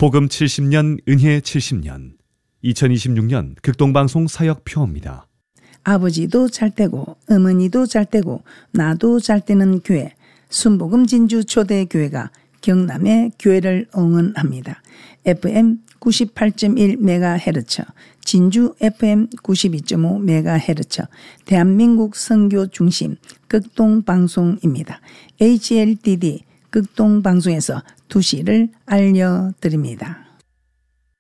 복음 70년, 은혜 70년, 2026년 극동방송 사역표입니다. 아버지도 잘되고 어머니도 잘되고 나도 잘되는 교회, 순복음 진주 초대교회가 경남의 교회를 응원합니다. FM 98.1MHz, 진주 FM 92.5MHz, 대한민국 선교 중심 극동방송입니다. HLDD 극동방송에서 2시를 알려드립니다.